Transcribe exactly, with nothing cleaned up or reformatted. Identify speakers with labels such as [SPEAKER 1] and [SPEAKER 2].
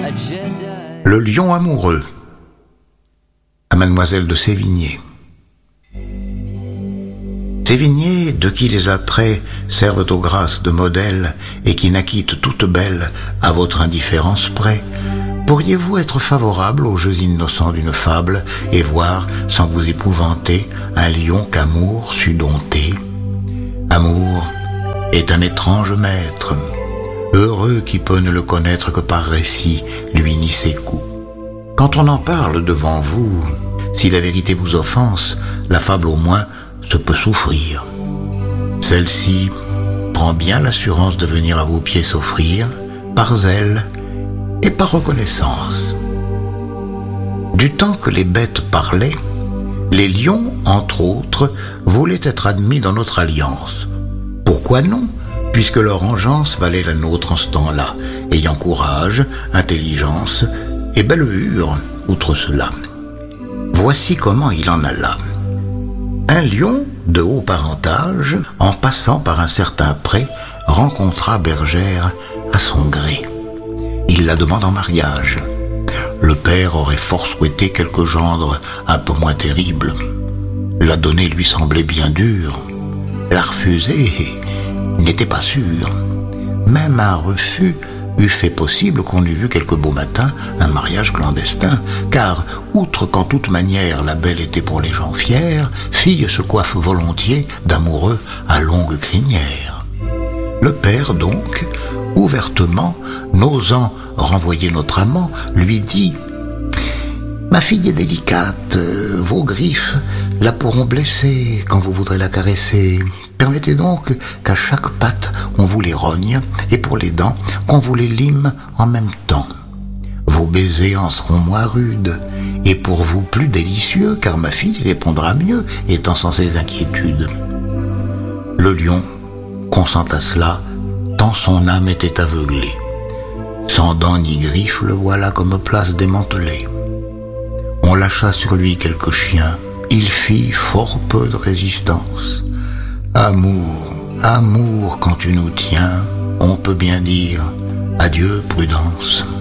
[SPEAKER 1] Le lion amoureux à Mademoiselle de Sévigné. Sévigné, de qui les attraits servent aux grâces de modèle et qui naquîtes toute belle à votre indifférence près, pourriez-vous être favorable aux jeux innocents d'une fable et voir, sans vous épouvanter, un lion qu'amour sut dompter? Amour est un étrange maître, heureux qui peut ne le connaître que par récit, lui ni ses coups. Quand on en parle devant vous, si la vérité vous offense, la fable au moins se peut souffrir. Celle-ci prend bien l'assurance de venir à vos pieds s'offrir, par zèle et par reconnaissance. Du temps que les bêtes parlaient, les lions, entre autres, voulaient être admis dans notre alliance. Pourquoi non, puisque leur engeance valait la nôtre en ce temps-là, ayant courage, intelligence et belle hure, outre cela. Voici comment il en alla. Un lion de haut parentage, en passant par un certain pré, rencontra bergère à son gré. Il la demande en mariage. Le père aurait fort souhaité quelque gendre un peu moins terrible. La donner lui semblait bien dure. La refuser n'était pas sûr. Même un refus eût fait possible qu'on eût vu quelque beau matin un mariage clandestin, car, outre qu'en toute manière la belle était pour les gens fiers, fille se coiffe volontiers d'amoureux à longue crinière. Le père donc, ouvertement, n'osant renvoyer notre amant, lui dit « Ma fille est délicate, vos griffes la pourront blesser quand vous voudrez la caresser. Permettez donc qu'à chaque patte on vous les rogne, et pour les dents, qu'on vous les lime en même temps. Vos baisers en seront moins rudes, et pour vous plus délicieux, car ma fille répondra mieux, étant sans ses inquiétudes. » Le lion consent à cela, tant son âme était aveuglée. Sans dents ni griffes, le voilà comme place démantelée. On lâcha sur lui quelques chiens, il fit fort peu de résistance. Amour, amour, quand tu nous tiens, on peut bien dire adieu prudence.